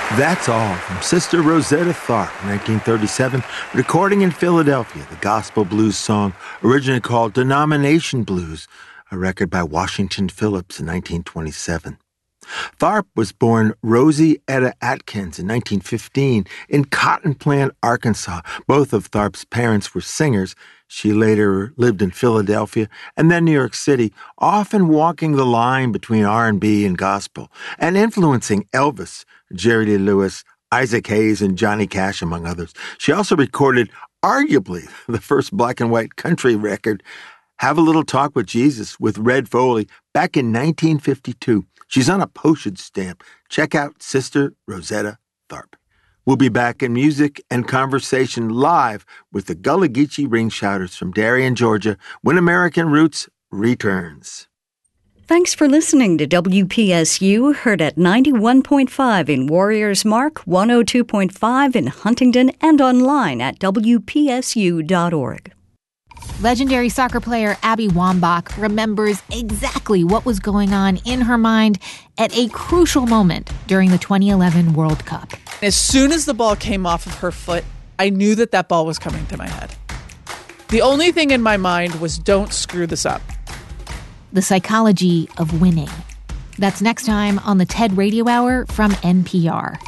That's All from Sister Rosetta Tharpe, 1937, recording in Philadelphia, the gospel blues song originally called Denomination Blues, a record by Washington Phillips in 1927. Tharpe was born Rosie Etta Atkins in 1915 in Cotton Plant, Arkansas. Both of Tharpe's parents were singers. She later lived in Philadelphia and then New York City, often walking the line between R&B and gospel, and influencing Elvis, Jerry Lee Lewis, Isaac Hayes, and Johnny Cash, among others. She also recorded arguably the first black and white country record, Have a Little Talk with Jesus, with Red Foley, back in 1952. She's on a postage stamp. Check out Sister Rosetta Tharpe. We'll be back in music and conversation live with the Gullah Geechee Ring Shouters from Darien, Georgia, when American Roots returns. Thanks for listening to WPSU, heard at 91.5 in Warriors Mark, 102.5 in Huntington, and online at WPSU.org. Legendary soccer player Abby Wambach remembers exactly what was going on in her mind at a crucial moment during the 2011 World Cup. As soon as the ball came off of her foot, I knew that ball was coming to my head. The only thing in my mind was, don't screw this up. The psychology of winning. That's next time on the TED Radio Hour from NPR.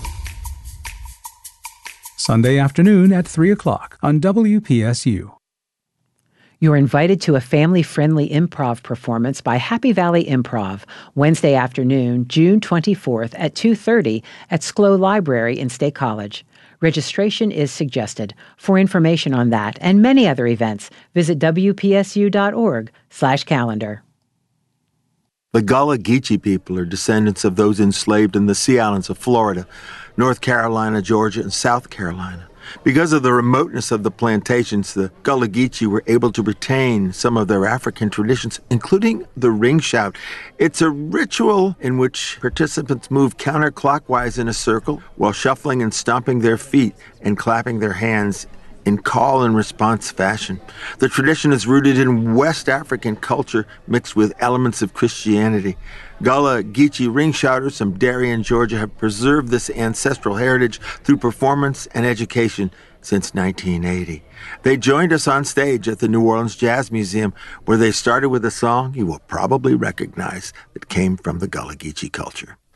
Sunday afternoon at 3 o'clock on WPSU. You're invited to a family-friendly improv performance by Happy Valley Improv, Wednesday afternoon, June 24th at 2:30 at SCLO Library in State College. Registration is suggested. For information on that and many other events, visit wpsu.org/calendar. The Gullah Geechee people are descendants of those enslaved in the Sea Islands of Florida, North Carolina, Georgia, and South Carolina. Because of the remoteness of the plantations, the Gullah Geechee were able to retain some of their African traditions, including the ring shout. It's a ritual in which participants move counterclockwise in a circle while shuffling and stomping their feet and clapping their hands in call and response fashion. The tradition is rooted in West African culture mixed with elements of Christianity. Gullah Geechee ring shouters from Darien, Georgia have preserved this ancestral heritage through performance and education since 1980. They joined us on stage at the New Orleans Jazz Museum, where they started with a song you will probably recognize that came from the Gullah Geechee culture.